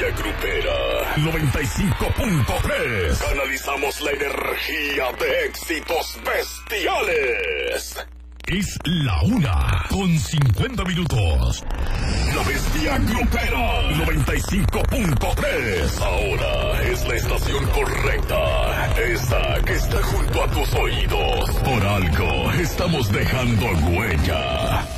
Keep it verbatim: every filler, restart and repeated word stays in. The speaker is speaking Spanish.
Grupera noventa y cinco punto tres. Canalizamos la energía de éxitos bestiales. Es la una con cincuenta minutos. La Bestia Grupera noventa y cinco punto tres. Ahora es la estación correcta. Esa que está junto a tus oídos. Por algo estamos dejando huella.